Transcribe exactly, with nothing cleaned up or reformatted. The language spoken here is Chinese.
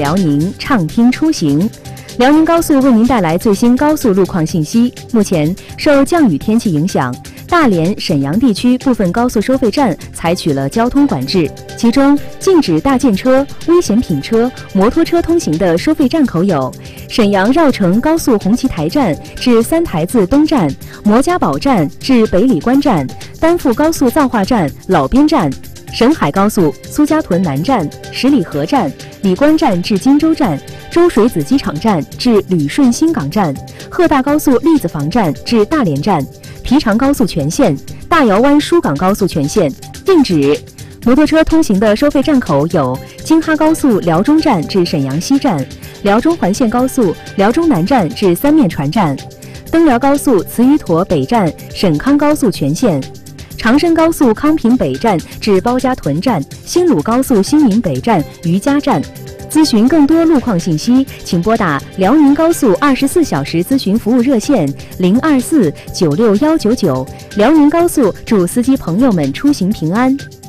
辽宁，畅听出行。辽宁高速为您带来最新高速路况信息。目前受降雨天气影响，大连、沈阳地区部分高速收费站采取了交通管制，其中禁止大件车、危险品车、摩托车通行的收费站口有：沈阳绕城高速红旗台站至三台子东站、摩家堡站至北礼关站、丹阜高速造化站老边站、沈海高速苏家屯南站、十里河站、礼关站至荆州站、周水子机场站至旅顺新港站、鹤大高速栗子房站至大连站、皮长高速全线、大窑湾疏港高速全线。禁止摩托车通行的收费站口有：京哈高速辽中站至沈阳西站、辽中环线高速辽中南站至三面船站、登辽高速慈鱼沱北站沈康高速全线、长深高速康平北站至包家屯站、新鲁高速新民北站余家站。咨询更多路况信息，请拨打辽宁高速二十四小时咨询服务热线零二四九六幺九九。辽宁高速祝司机朋友们出行平安。